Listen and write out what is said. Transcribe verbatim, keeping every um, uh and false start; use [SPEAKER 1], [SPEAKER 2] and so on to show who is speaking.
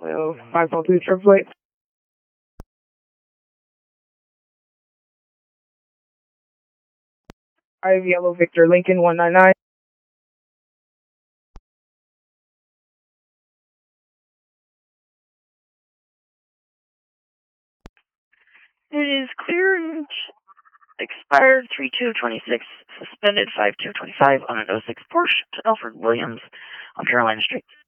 [SPEAKER 1] So, five four two triple eight. I have Yellow Victor Lincoln one nine nine.
[SPEAKER 2] It is cleared, expired three two twenty-six, suspended five two twenty-five on an oh six Porsche to Alfred Williams on Carolina Street.